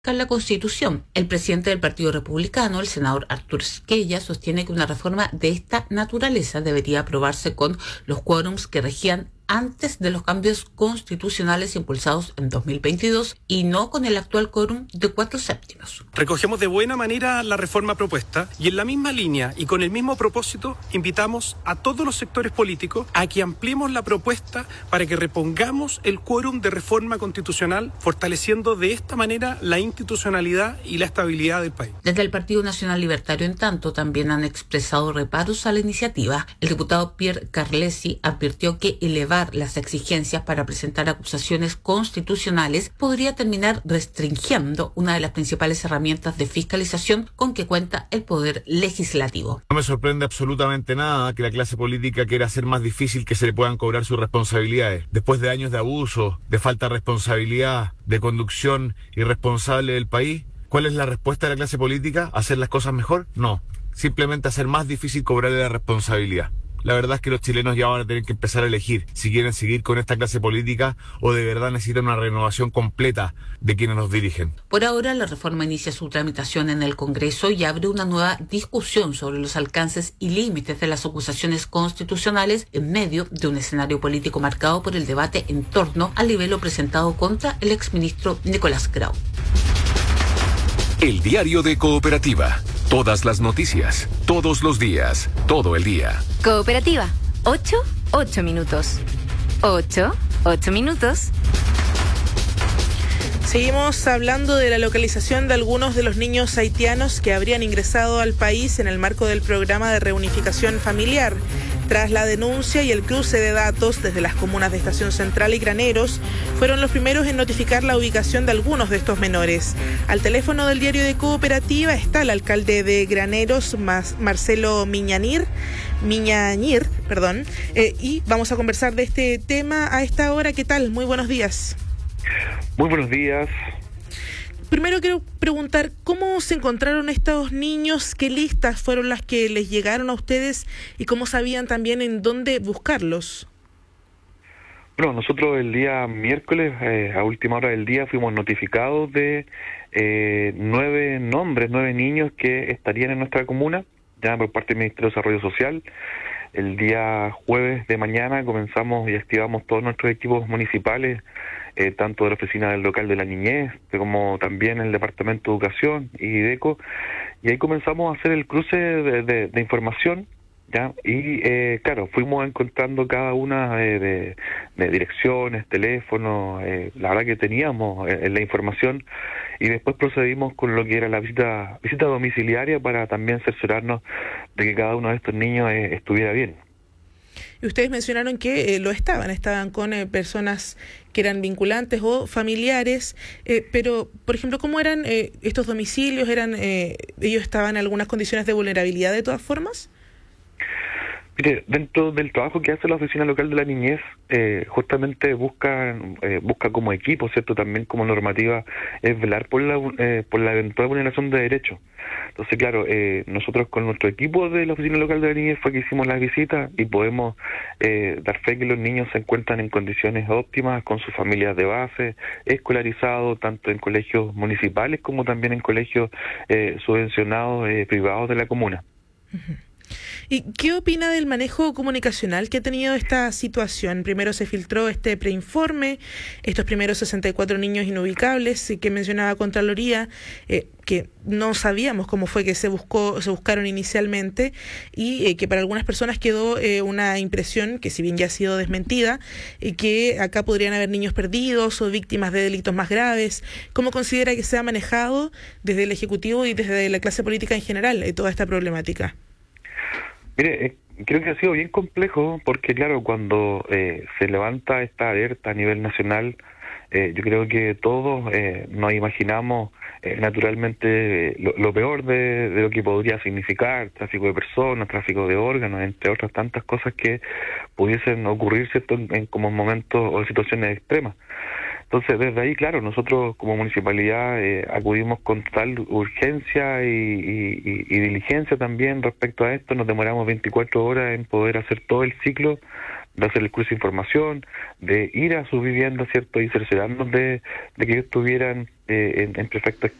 La Constitución. El presidente del Partido Republicano, el senador Artur Szquela, sostiene que una reforma de esta naturaleza debería aprobarse con los quórums que regían antes de los cambios constitucionales impulsados en 2022 y no con el actual quórum de 4/7. Recogemos de buena manera la reforma propuesta y en la misma línea y con el mismo propósito invitamos a todos los sectores políticos a que ampliemos la propuesta para que repongamos el quórum de reforma constitucional, fortaleciendo de esta manera la institucionalidad y la estabilidad del país. Desde el Partido Nacional Libertario, en tanto, también han expresado reparos a la iniciativa. El diputado Pierre Carlesi advirtió que elevar las exigencias para presentar acusaciones constitucionales podría terminar restringiendo una de las principales herramientas de fiscalización con que cuenta el Poder Legislativo. No me sorprende absolutamente nada que la clase política quiera hacer más difícil que se le puedan cobrar sus responsabilidades. Después de años de abuso, de falta de responsabilidad, de conducción irresponsable del país, ¿cuál es la respuesta de la clase política? ¿Hacer las cosas mejor? No, simplemente hacer más difícil cobrarle la responsabilidad. La verdad es que los chilenos ya van a tener que empezar a elegir si quieren seguir con esta clase política o de verdad necesitan una renovación completa de quienes nos dirigen. Por ahora, la reforma inicia su tramitación en el Congreso y abre una nueva discusión sobre los alcances y límites de las acusaciones constitucionales en medio de un escenario político marcado por el debate en torno al libelo presentado contra el exministro Nicolás Grau. El diario de Cooperativa. Todas las noticias, todos los días, todo el día. Cooperativa. 8 minutos. 8 minutos. Seguimos hablando de la localización de algunos de los niños haitianos que habrían ingresado al país en el marco del programa de reunificación familiar. Tras la denuncia y el cruce de datos desde las comunas de Estación Central y Graneros, fueron los primeros en notificar la ubicación de algunos de estos menores. Al teléfono del diario de Cooperativa está el alcalde de Graneros, Marcelo Miñañir, y vamos a conversar de este tema a esta hora. ¿Qué tal? Muy buenos días. Muy buenos días. Primero quiero preguntar, ¿cómo se encontraron estos niños? ¿Qué listas fueron las que les llegaron a ustedes? ¿Y cómo sabían también en dónde buscarlos? Bueno, nosotros el día miércoles, a última hora del día, fuimos notificados de 9 niños que estarían en nuestra comuna, ya por parte del Ministerio de Desarrollo Social. El día jueves de mañana comenzamos y activamos todos nuestros equipos municipales, tanto de la Oficina del Local de la Niñez, como también el Departamento de Educación y IDECO, y ahí comenzamos a hacer el cruce de información, ¿ya? Y claro, fuimos encontrando cada una de direcciones, teléfonos, la verdad que teníamos la información, y después procedimos con lo que era la visita domiciliaria para también cerciorarnos de que cada uno de estos niños estuviera bien. Y ustedes mencionaron que estaban con personas que eran vinculantes o familiares, pero, por ejemplo, ¿cómo eran estos domicilios? ¿Ellos estaban en algunas condiciones de vulnerabilidad de todas formas? Mire, dentro del trabajo que hace la Oficina Local de la Niñez, justamente busca como equipo, ¿cierto? También como normativa, es velar por la eventual vulneración de derechos. Entonces, claro, nosotros con nuestro equipo de la Oficina Local de la Niñez fue que hicimos las visitas y podemos dar fe que los niños se encuentran en condiciones óptimas, con sus familias de base, escolarizados tanto en colegios municipales como también en colegios subvencionados privados de la comuna. Uh-huh. ¿Y qué opina del manejo comunicacional que ha tenido esta situación? Primero se filtró este preinforme, estos primeros 64 niños inubicables que mencionaba Contraloría, que no sabíamos cómo fue que se buscaron inicialmente, y que para algunas personas quedó una impresión, que si bien ya ha sido desmentida, que acá podrían haber niños perdidos o víctimas de delitos más graves. ¿Cómo considera que se ha manejado desde el Ejecutivo y desde la clase política en general toda esta problemática? Mire, creo que ha sido bien complejo porque, claro, cuando se levanta esta alerta a nivel nacional, yo creo que todos nos imaginamos naturalmente lo peor de lo que podría significar tráfico de personas, tráfico de órganos, entre otras tantas cosas que pudiesen ocurrir, ¿cierto?, en como momentos o situaciones extremas. Entonces, desde ahí, claro, nosotros como municipalidad acudimos con total urgencia y diligencia también respecto a esto. Nos demoramos 24 horas en poder hacer todo el ciclo de hacer el cruce de información, de ir a sus viviendas, ¿cierto? Y cerciorarnos de que ellos estuvieran en perfecto